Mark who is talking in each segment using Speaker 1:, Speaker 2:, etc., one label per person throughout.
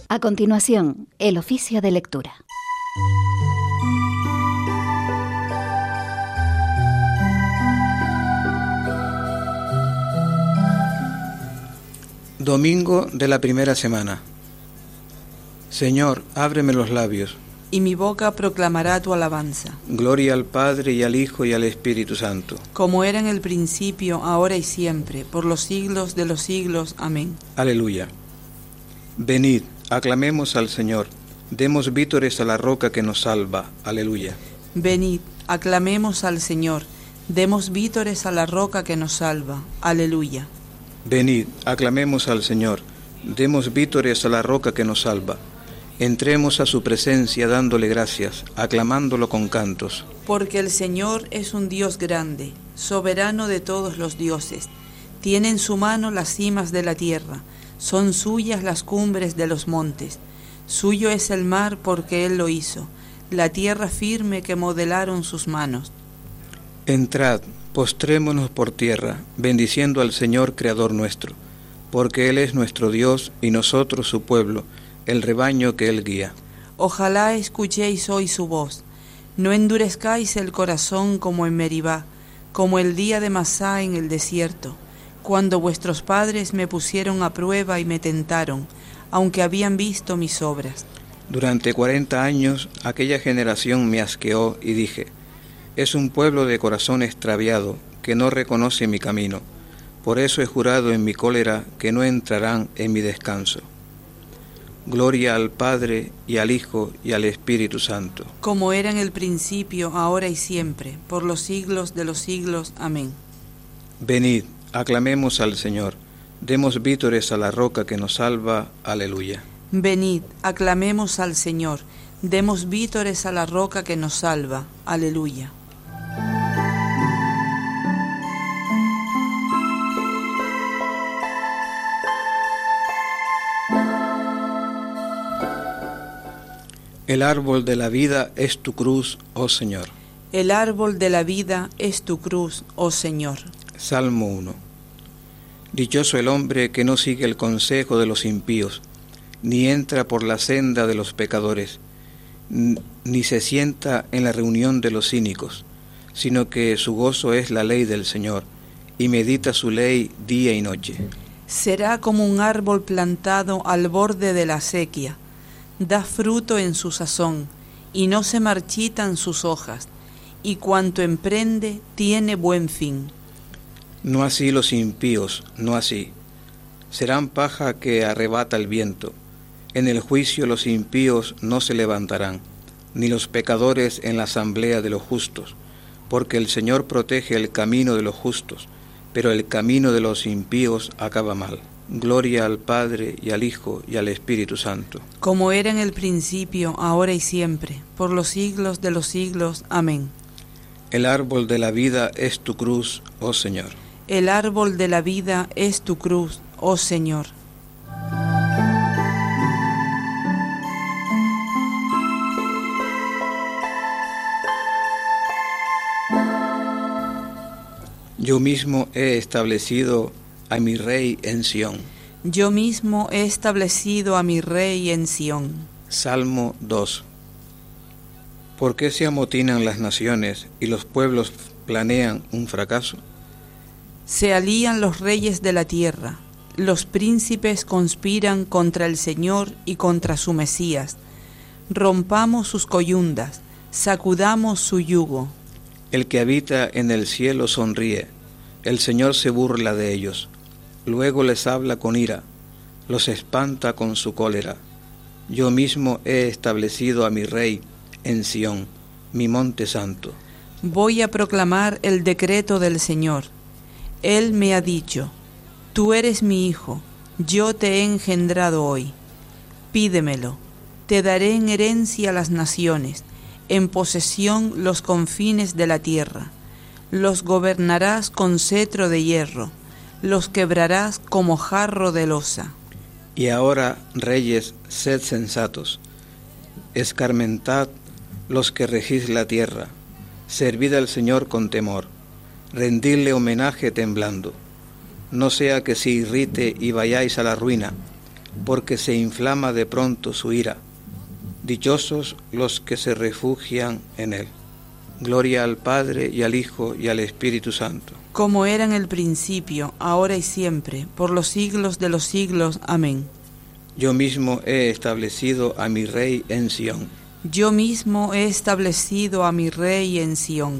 Speaker 1: A continuación, el oficio de lectura.
Speaker 2: Domingo de la primera semana. Señor, ábreme los labios,
Speaker 3: y mi boca proclamará tu alabanza.
Speaker 2: Gloria al Padre, y al Hijo, y al Espíritu Santo.
Speaker 3: Como era en el principio, ahora y siempre, por los siglos de los siglos. Amén.
Speaker 2: Aleluya. Venid, aclamemos al Señor, demos vítores a la roca que nos salva. Aleluya.
Speaker 3: Venid, aclamemos al Señor, demos vítores a la roca que nos salva. Aleluya.
Speaker 2: Venid, aclamemos al Señor, demos vítores a la roca que nos salva. Entremos a su presencia dándole gracias, aclamándolo con cantos.
Speaker 3: Porque el Señor es un Dios grande, soberano de todos los dioses. Tiene en su mano las cimas de la tierra, son suyas las cumbres de los montes. Suyo es el mar porque Él lo hizo, la tierra firme que modelaron sus manos.
Speaker 2: Entrad, postrémonos por tierra, bendiciendo al Señor Creador nuestro, porque Él es nuestro Dios y nosotros su pueblo, el rebaño que Él guía.
Speaker 3: Ojalá escuchéis hoy su voz, no endurezcáis el corazón como en Meribá, como el día de Masá en el desierto, cuando vuestros padres me pusieron a prueba y me tentaron, aunque habían visto mis obras.
Speaker 2: Durante 40 años aquella generación me asqueó y dije, es un pueblo de corazón extraviado que no reconoce mi camino, por eso he jurado en mi cólera que no entrarán en mi descanso. Gloria al Padre, y al Hijo, y al Espíritu Santo.
Speaker 3: Como era en el principio, ahora y siempre, por los siglos de los siglos. Amén.
Speaker 2: Venid, aclamemos al Señor, demos vítores a la roca que nos salva. Aleluya.
Speaker 3: Venid, aclamemos al Señor, demos vítores a la roca que nos salva. Aleluya.
Speaker 2: El árbol de la vida es tu cruz, oh Señor.
Speaker 3: El árbol de la vida es tu cruz, oh Señor.
Speaker 2: Salmo 1. Dichoso el hombre que no sigue el consejo de los impíos, ni entra por la senda de los pecadores, ni se sienta en la reunión de los cínicos, sino que su gozo es la ley del Señor, y medita su ley día y noche.
Speaker 3: Será como un árbol plantado al borde de la acequia, da fruto en su sazón, y no se marchitan sus hojas, y cuanto emprende tiene buen fin.
Speaker 2: No así los impíos, no así. Serán paja que arrebata el viento. En el juicio los impíos no se levantarán, ni los pecadores en la asamblea de los justos, porque el Señor protege el camino de los justos, pero el camino de los impíos acaba mal. Gloria al Padre, y al Hijo, y al Espíritu Santo.
Speaker 3: Como era en el principio, ahora y siempre, por los siglos de los siglos. Amén.
Speaker 2: El árbol de la vida es tu cruz, oh Señor.
Speaker 3: El árbol de la vida es tu cruz, oh Señor.
Speaker 2: Yo mismo he establecido a mi Rey en Sión.
Speaker 3: Yo mismo he establecido a mi Rey en Sión.
Speaker 2: Salmo 2. ¿Por qué se amotinan las naciones y los pueblos planean un fracaso?
Speaker 3: Se alían los reyes de la tierra, los príncipes conspiran contra el Señor y contra su Mesías. Rompamos sus coyundas, sacudamos su yugo.
Speaker 2: El que habita en el cielo sonríe, el Señor se burla de ellos. Luego les habla con ira, los espanta con su cólera. Yo mismo he establecido a mi Rey en Sión, mi monte santo.
Speaker 3: Voy a proclamar el decreto del Señor. Él me ha dicho, tú eres mi hijo, yo te he engendrado hoy. Pídemelo, te daré en herencia las naciones, en posesión los confines de la tierra. Los gobernarás con cetro de hierro, los quebrarás como jarro de loza.
Speaker 2: Y ahora, reyes, sed sensatos, escarmentad los que regís la tierra, servid al Señor con temor, rendidle homenaje temblando, no sea que se irrite y vayáis a la ruina, porque se inflama de pronto su ira. Dichosos los que se refugian en él. Gloria al Padre, y al Hijo, y al Espíritu Santo.
Speaker 3: Como era en el principio, ahora y siempre, por los siglos de los siglos. Amén.
Speaker 2: Yo mismo he establecido a mi Rey en Sión.
Speaker 3: Yo mismo he establecido a mi Rey en Sión.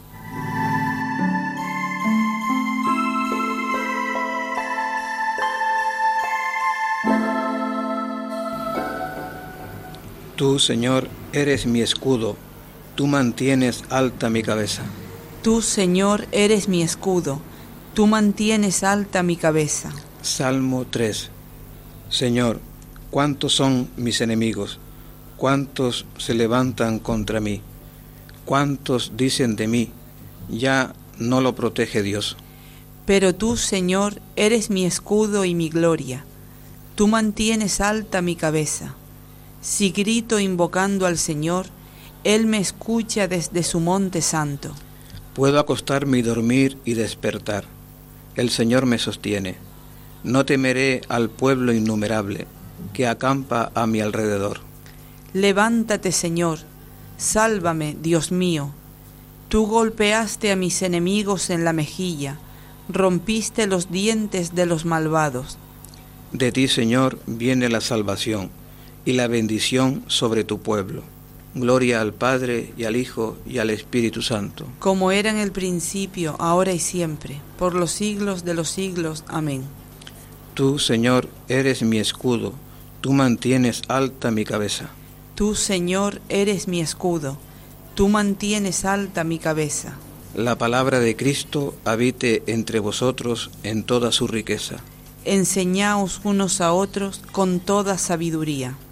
Speaker 2: Tú, Señor, eres mi escudo, tú mantienes alta mi cabeza.
Speaker 3: Tú, Señor, eres mi escudo, tú mantienes alta mi cabeza.
Speaker 2: Salmo 3. Señor, ¿cuántos son mis enemigos? ¿Cuántos se levantan contra mí? ¿Cuántos dicen de mí, ya no lo protege Dios?
Speaker 3: Pero tú, Señor, eres mi escudo y mi gloria. Tú mantienes alta mi cabeza. Si grito invocando al Señor, Él me escucha desde su monte santo.
Speaker 2: Puedo acostarme y dormir y despertar. El Señor me sostiene. No temeré al pueblo innumerable que acampa a mi alrededor.
Speaker 3: Levántate, Señor, sálvame, Dios mío. Tú golpeaste a mis enemigos en la mejilla, rompiste los dientes de los malvados.
Speaker 2: De ti, Señor, viene la salvación y la bendición sobre tu pueblo. Gloria al Padre, y al Hijo, y al Espíritu Santo.
Speaker 3: Como era en el principio, ahora y siempre, por los siglos de los siglos. Amén.
Speaker 2: Tú, Señor, eres mi escudo, tú mantienes alta mi cabeza.
Speaker 3: Tú, Señor, eres mi escudo, tú mantienes alta mi cabeza.
Speaker 2: La palabra de Cristo habite entre vosotros en toda su riqueza.
Speaker 3: Enseñaos unos a otros con toda sabiduría.